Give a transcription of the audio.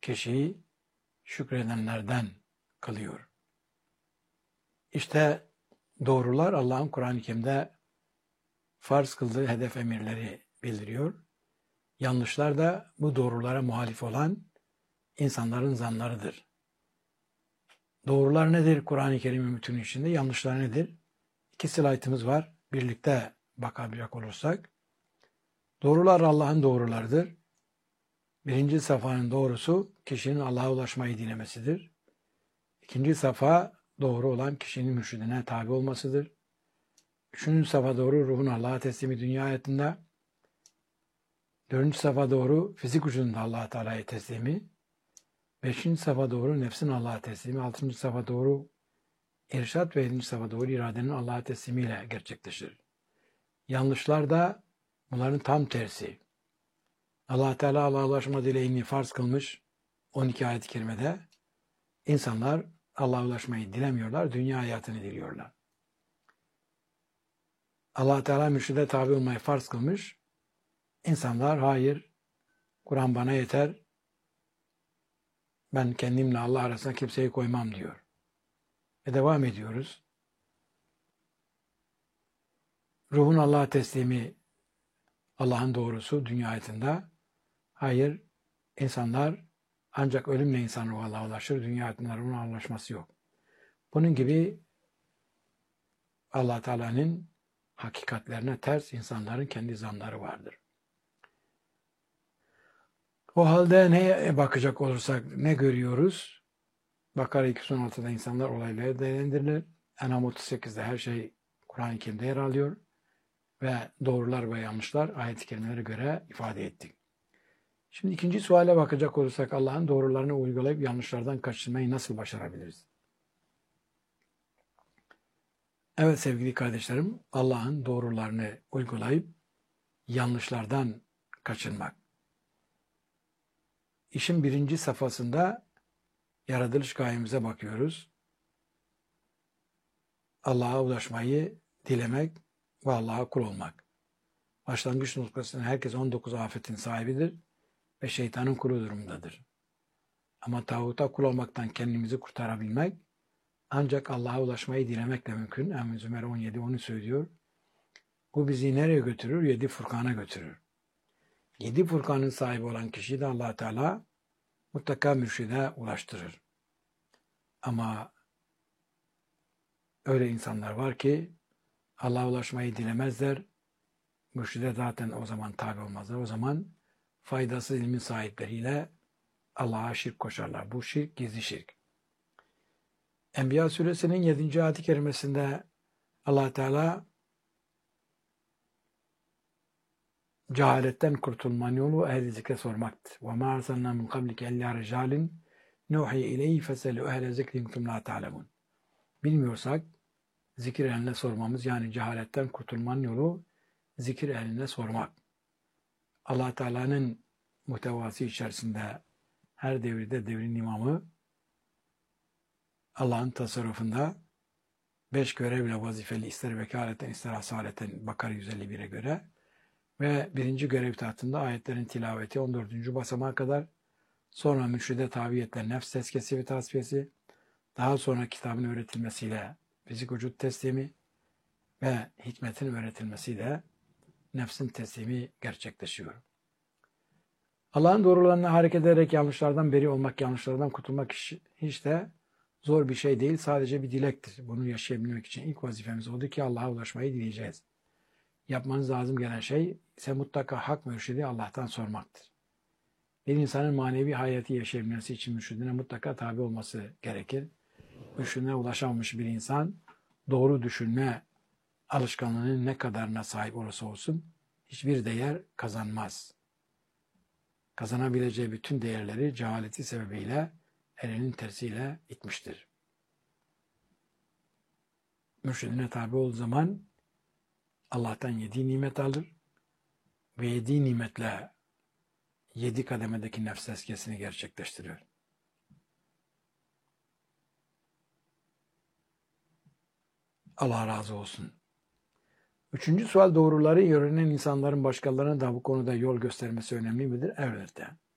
kişiyi şükredenlerden kılıyor. İşte doğrular Allah'ın Kur'an-ı Kerim'de farz kıldığı hedef emirleri bildiriyor. Yanlışlar da bu doğrulara muhalif olan insanların zanlarıdır. Doğrular nedir Kur'an-ı Kerim'in bütünü içinde? Yanlışlar nedir? İki slaytımız var. Birlikte bakabilecek olursak. Doğrular Allah'ın doğrularıdır. Birinci safhanın doğrusu kişinin Allah'a ulaşmayı dilemesidir. İkinci safa doğru olan kişinin mürşidine tabi olmasıdır. Üçüncü safa doğru ruhun Allah'a teslimi dünya hayatında. Dördüncü safa doğru fizik vücudunda Allah-u Teala'ya teslimi. Beşinci safa doğru nefsin Allah'a teslimi. Altıncı safa doğru irşat ve yedinci safa doğru iradenin Allah'a teslimiyle gerçekleşir. Yanlışlar da bunların tam tersi. Allah Teala Allah'a ulaşma dileğini farz kılmış 12 ayet-i kerimede. İnsanlar Allah'a ulaşmayı dilemiyorlar, dünya hayatını diliyorlar. Allah Teala mürşide tabi olmayı farz kılmış. İnsanlar hayır, Kur'an bana yeter, ben kendimle Allah arasına kimseyi koymam diyor. Ve devam ediyoruz. Ruhun Allah'a teslimi Allah'ın doğrusu dünya hayatında. Hayır, insanlar ancak ölümle insan ruhu Allah'a ulaşır, dünya hayatında ruhun Allah'a ulaşması yok. Bunun gibi Allah Teala'nın hakikatlerine ters insanların kendi zanları vardır. O halde neye bakacak olursak ne görüyoruz? Bakara 216'da insanlar olayları değerlendirilir. En'am 38'de her şey Kur'an-ı Kerim'de yer alıyor ve doğrular ve yanlışlar ayet-i kerimelere göre ifade ettik. Şimdi ikinci suale bakacak olursak Allah'ın doğrularını uygulayıp yanlışlardan kaçınmayı nasıl başarabiliriz? Evet sevgili kardeşlerim, Allah'ın doğrularını uygulayıp yanlışlardan kaçınmak. İşin birinci safhasında yaratılış gayemize bakıyoruz. Allah'a ulaşmayı dilemek ve Allah'a kul olmak. Başlangıç noktasında herkes 19 afetin sahibidir ve şeytanın kulu durumundadır. Ama tağuta kul olmaktan kendimizi kurtarabilmek ancak Allah'a ulaşmayı dilemekle mümkün. Emm-i Zümer 17 onu söylüyor. Bu bizi nereye götürür? 7 Furkan'a götürür. 7 Furkan'ın sahibi olan kişiyi de Allah Teala mutlaka mürşide ulaştırır. Ama öyle insanlar var ki Allah'a ulaşmayı dilemezler. Mürşide zaten o zaman tabi olmazlar. O zaman faydasız ilmin sahipleriyle Allah'a şirk koşarlar. Bu şirk gizli şirk. Enbiya suresinin 7. ayet-i kerimesinde Allah Teala cehaletten kurtulmanın yolu ehli zikre sormaktır. وَمَا أَرْسَلْنَا مِنْ قَبْلِكَ اَلَّا رِجَالٍ نُوحِي اِلَيْهِ فَسَلُوا اَهْلَ ذِكْرٍ كُنْتُمْ لَا تَعْلَمُونَ. Bilmiyorsak zikir ehline sormamız, yani cehaletten kurtulmanın yolu zikir ehline sormak. Allah Teala'nın muhtevası içerisinde her devirde devrin imamı Allah'ın tasarrufunda 5 görevle vazifeli, ister vekaleten ister asaleten Bakara 151'e göre ve birinci görev tahtında ayetlerin tilaveti 14. basamağa kadar, sonra mürşide tabiyetle nefs tezkiyesi ve tasfiyesi, daha sonra kitabın öğretilmesiyle fizik vücut teslimi ve hikmetin öğretilmesiyle nefsin teslimi gerçekleşiyor. Allah'ın doğrularına hareket ederek yanlışlardan beri olmak, yanlışlardan kurtulmak hiç de zor bir şey değil. Sadece bir dilektir. Bunu yaşayabilmek için ilk vazifemiz oldu ki Allah'a ulaşmayı dileyeceğiz. Yapmanız lazım gelen şey ise mutlaka hak mürşidi Allah'tan sormaktır. Bir insanın manevi hayatı yaşayabilmesi için mürşidine mutlaka tabi olması gerekir. Mürşidine ulaşamamış bir insan doğru düşünme alışkanlığının ne kadarına sahip olursa olsun hiçbir değer kazanmaz. Kazanabileceği bütün değerleri cehaleti sebebiyle elinin tersiyle itmiştir. Mürşidine tabi olduğu zaman Allah'tan yediği nimet alır ve yediği nimetle 7 kademedeki nefs tezkiyesini gerçekleştiriyor. Allah razı olsun. Üçüncü sual, doğruları öğrenen insanların başkalarına da bu konuda yol göstermesi önemli midir? Elbette.